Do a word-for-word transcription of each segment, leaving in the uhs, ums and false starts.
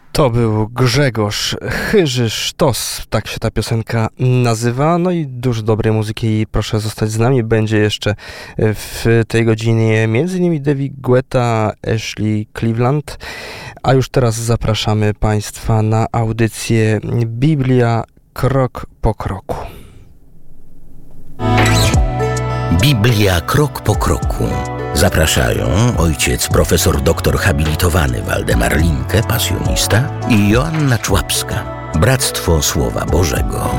To był Grzegorz Chyży Sztos, tak się ta piosenka nazywa. No i dużo dobrej muzyki, proszę zostać z nami. Będzie jeszcze w tej godzinie między innymi David Guetta, Ashley Cleveland. A już teraz zapraszamy Państwa na audycję Biblia krok po kroku. Biblia krok po kroku. Zapraszają ojciec profesor doktor habilitowany Waldemar Linke, pasjonista, i Joanna Człapska, Bractwo Słowa Bożego.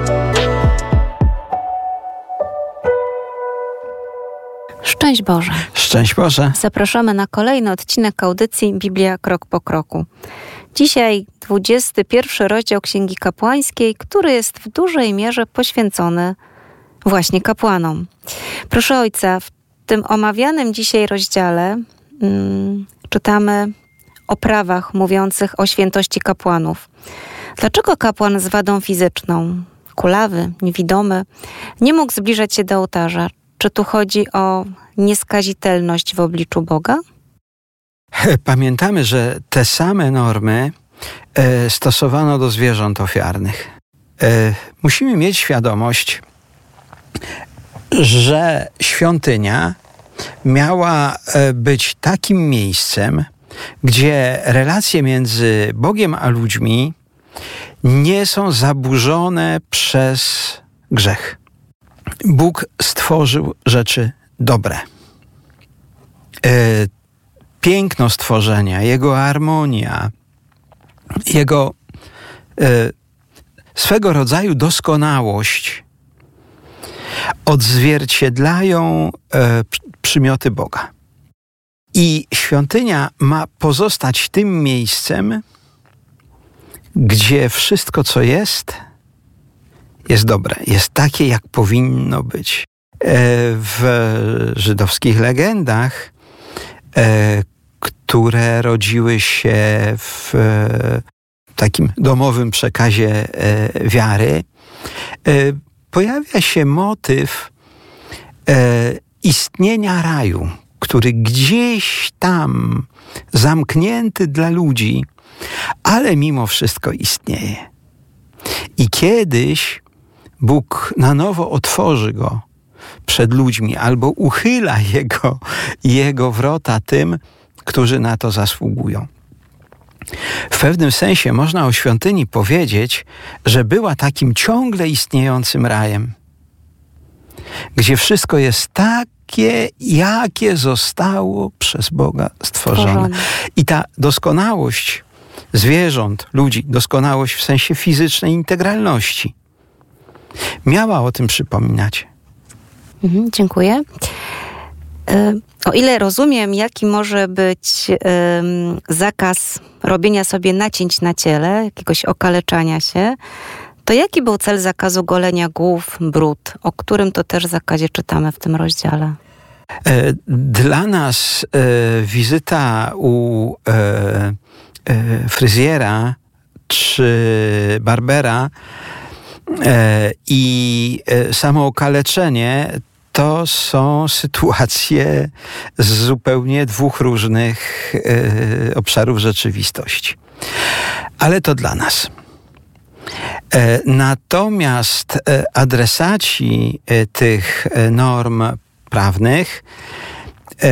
Szczęść Boże. Szczęść Boże. Zapraszamy na kolejny odcinek audycji Biblia krok po kroku. Dzisiaj dwudziesty pierwszy rozdział Księgi Kapłańskiej, który jest w dużej mierze poświęcony właśnie kapłanom. Proszę ojca, w tym omawianym dzisiaj rozdziale hmm, czytamy o prawach mówiących o świętości kapłanów. Dlaczego kapłan z wadą fizyczną, kulawy, niewidomy, nie mógł zbliżać się do ołtarza? Czy tu chodzi o nieskazitelność w obliczu Boga? Pamiętamy, że te same normy e, stosowano do zwierząt ofiarnych. E, musimy mieć świadomość, że świątynia miała być takim miejscem, gdzie relacje między Bogiem a ludźmi nie są zaburzone przez grzech. Bóg stworzył rzeczy dobre. Piękno stworzenia, Jego harmonia, Jego swego rodzaju doskonałość odzwierciedlają e, przymioty Boga. I świątynia ma pozostać tym miejscem, gdzie wszystko, co jest, jest dobre. Jest takie, jak powinno być. E, w żydowskich legendach, e, które rodziły się w e, takim domowym przekazie e, wiary, e, pojawia się motyw e, istnienia raju, który gdzieś tam zamknięty dla ludzi, ale mimo wszystko istnieje. I kiedyś Bóg na nowo otworzy go przed ludźmi albo uchyla jego, jego wrota tym, którzy na to zasługują. W pewnym sensie można o świątyni powiedzieć, że była takim ciągle istniejącym rajem, gdzie wszystko jest takie, jakie zostało przez Boga stworzone. stworzone. I ta doskonałość zwierząt, ludzi, doskonałość w sensie fizycznej integralności, miała o tym przypominać. Mhm, dziękuję. O ile rozumiem, jaki może być um, zakaz robienia sobie nacięć na ciele, jakiegoś okaleczania się, to jaki był cel zakazu golenia głów, brud, o którym to też zakazie czytamy w tym rozdziale? Dla nas e, wizyta u e, e, fryzjera czy barbera e, i e, samo okaleczenie to są sytuacje z zupełnie dwóch różnych e, obszarów rzeczywistości. Ale to dla nas. E, natomiast e, adresaci e, tych e, norm prawnych e,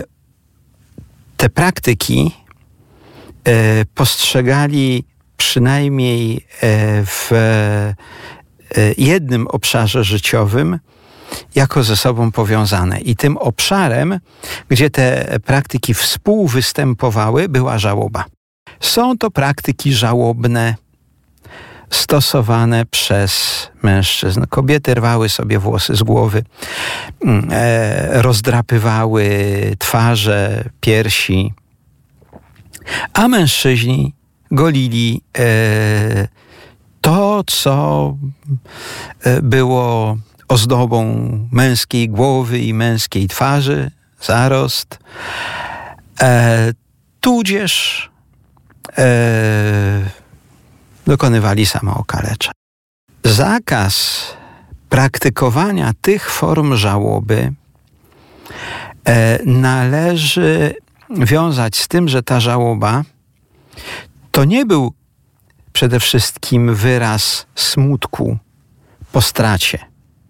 te praktyki e, postrzegali przynajmniej e, w e, jednym obszarze życiowym jako ze sobą powiązane. I tym obszarem, gdzie te praktyki współwystępowały, była żałoba. Są to praktyki żałobne, stosowane przez mężczyzn. Kobiety rwały sobie włosy z głowy, e, rozdrapywały twarze, piersi, a mężczyźni golili e, to, co było ozdobą męskiej głowy i męskiej twarzy, zarost, e, tudzież e, dokonywali samookaleczeń. Zakaz praktykowania tych form żałoby e, należy wiązać z tym, że ta żałoba to nie był przede wszystkim wyraz smutku po stracie,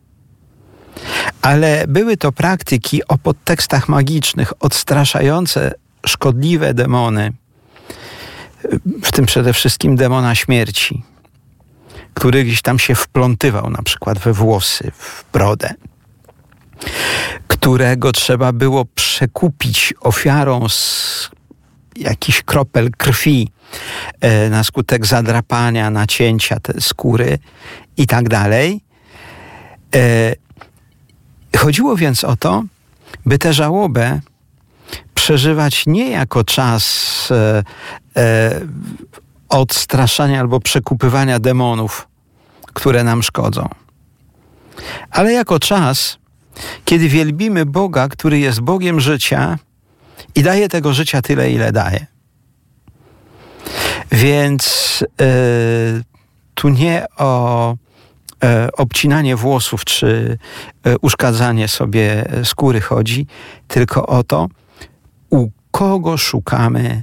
ale były to praktyki o podtekstach magicznych, odstraszające szkodliwe demony, w tym przede wszystkim demona śmierci, który gdzieś tam się wplątywał na przykład we włosy, w brodę, którego trzeba było przekupić ofiarą z jakichś kropel krwi e, na skutek zadrapania, nacięcia tej skóry i tak dalej. E, chodziło więc o to, by tę żałobę przeżywać nie jako czas e, e, odstraszania albo przekupywania demonów, które nam szkodzą, ale jako czas, kiedy wielbimy Boga, który jest Bogiem życia i daje tego życia tyle, ile daje. Więc e, tu nie o e, obcinanie włosów czy e, uszkadzanie sobie skóry chodzi, tylko o to, u kogo szukamy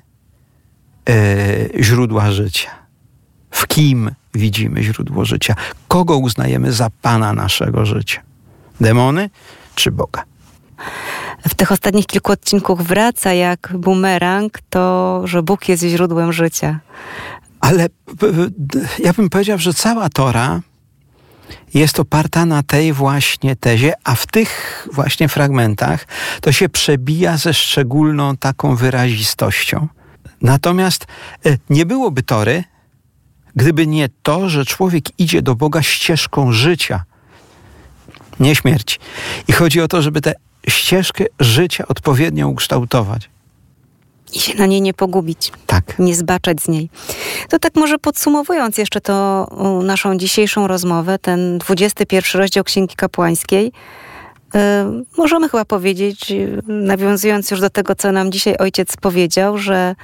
e, źródła życia. W kim widzimy źródło życia. Kogo uznajemy za Pana naszego życia. Demony czy Boga? W tych ostatnich kilku odcinkach wraca jak bumerang to, że Bóg jest źródłem życia. Ale ja bym powiedział, że cała Tora jest oparta na tej właśnie tezie, a w tych właśnie fragmentach to się przebija ze szczególną taką wyrazistością. Natomiast nie byłoby Tory, gdyby nie to, że człowiek idzie do Boga ścieżką życia, nie śmierci. I chodzi o to, żeby tę ścieżkę życia odpowiednio ukształtować. I się na niej nie pogubić. Tak. Nie zbaczać z niej. To tak może podsumowując jeszcze to naszą dzisiejszą rozmowę, ten dwudziesty pierwszy rozdział Księgi Kapłańskiej, yy, możemy chyba powiedzieć, nawiązując już do tego, co nam dzisiaj ojciec powiedział, że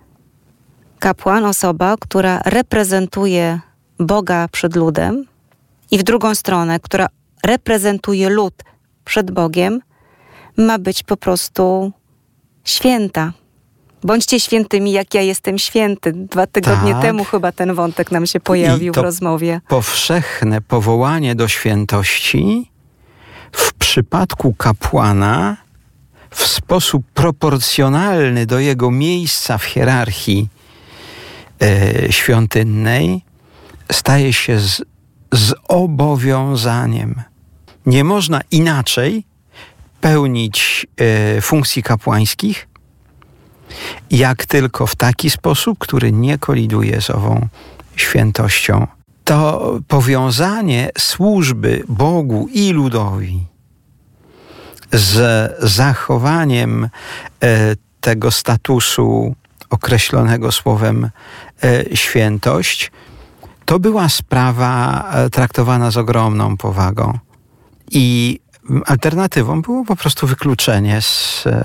kapłan, osoba, która reprezentuje Boga przed ludem i w drugą stronę, która reprezentuje lud przed Bogiem, ma być po prostu święta. Bądźcie świętymi, jak ja jestem święty. Dwa tygodnie tak. temu chyba ten wątek nam się pojawił I to w rozmowie. Powszechne powołanie do świętości w przypadku kapłana w sposób proporcjonalny do jego miejsca w hierarchii e, świątynnej staje się z, z obowiązaniem. Nie można inaczej pełnić e, funkcji kapłańskich, jak tylko w taki sposób, który nie koliduje z ową świętością. To powiązanie służby Bogu i ludowi z zachowaniem e, tego statusu określonego słowem e, świętość, to była sprawa e, traktowana z ogromną powagą. I alternatywą było po prostu wykluczenie z, e,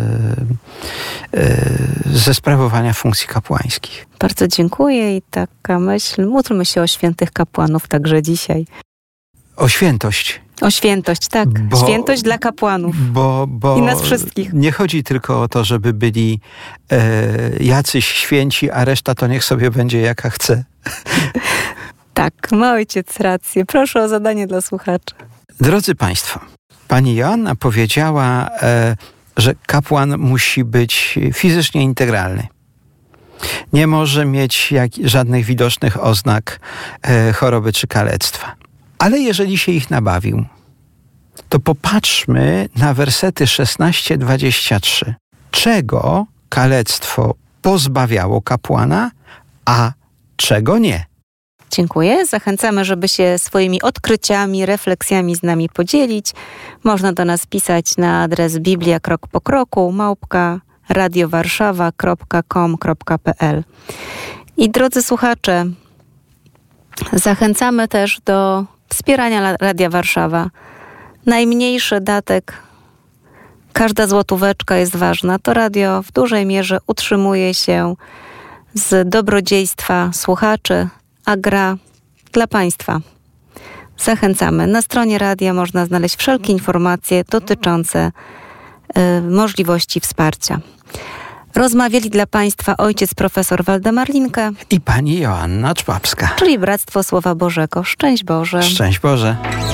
e, ze sprawowania funkcji kapłańskich. Bardzo dziękuję i taka myśl. Módlmy się o świętych kapłanów także dzisiaj. O świętość. O świętość, tak. Bo, świętość dla kapłanów. Bo, bo i nas wszystkich. Nie chodzi tylko o to, żeby byli e, jacyś święci, a reszta to niech sobie będzie jaka chce. Tak, ma ojciec rację. Proszę o zadanie dla słuchaczy. Drodzy Państwo, pani Joanna powiedziała, e, że kapłan musi być fizycznie integralny. Nie może mieć jak, żadnych widocznych oznak e, choroby czy kalectwa. Ale jeżeli się ich nabawił, to popatrzmy na wersety szesnaście dwadzieścia trzy. Czego kalectwo pozbawiało kapłana, a czego nie? Dziękuję. Zachęcamy, żeby się swoimi odkryciami, refleksjami z nami podzielić. Można do nas pisać na adres biblia krok po kroku małpka radiowarszawa kropka com kropka p l. I drodzy słuchacze, zachęcamy też do wspierania Radia Warszawa. Najmniejszy datek, każda złotóweczka jest ważna. To radio w dużej mierze utrzymuje się z dobrodziejstwa słuchaczy, a gra dla Państwa. Zachęcamy. Na stronie radia można znaleźć wszelkie informacje dotyczące y, możliwości wsparcia. Rozmawiali dla Państwa ojciec profesor Waldemar Linke i pani Joanna Człapska. Czyli Bractwo Słowa Bożego. Szczęść Boże. Szczęść Boże.